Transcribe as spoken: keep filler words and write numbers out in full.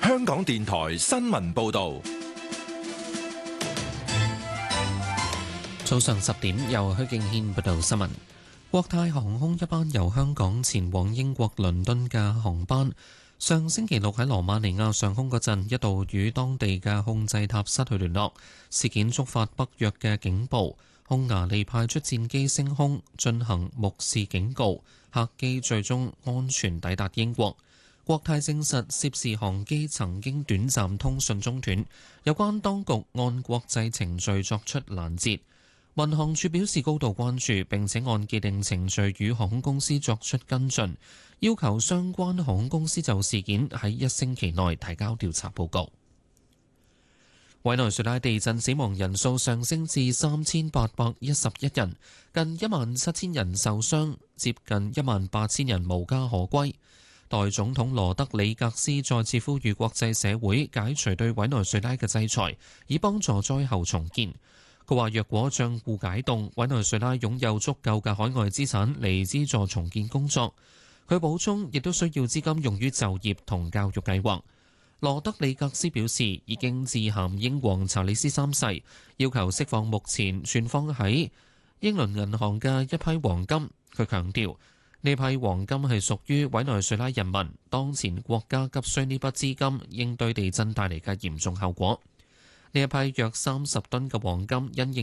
香港電台新聞報道。 早上十點，由許敬軒報道新聞。國泰航空一班由香港前往英國倫敦嘅航班，上星期六喺羅馬尼亞上空嗰陣，一度與當地嘅控制塔失去聯絡，事件觸發北約嘅警報。匈牙利派出戰機升空進行目視警告，客機最終安全抵達英國。國泰證實涉事航機曾經短暫通訊中斷，有關當局按國際程序作出攔截。民航處表示高度關注，並且按既定程序與航空公司作出跟進，要求相關航空公司就事件喺一星期內提交調查報告。委內瑞拉地震死亡人數上升至三千八百一十一人，近一萬七千人受傷，接近一萬八千人無家可歸。代總統羅德里格斯再次呼籲國際社會解除對委內瑞拉嘅制裁，以幫助災後重建。佢話：若果賬戶解凍，委內瑞拉擁有足夠嘅海外資產嚟資助重建工作。佢補充，亦都需要資金用於就業同教育計劃。羅德里格斯表示，已經致函英皇查理斯三世，要求釋放目前存放喺英倫銀行嘅一批黃金。佢強調，呢批黃金係屬於委內瑞拉人民，當前國家急需呢筆資金應對地震帶嚟嘅嚴重後果。呢一批約三十噸嘅黃金因應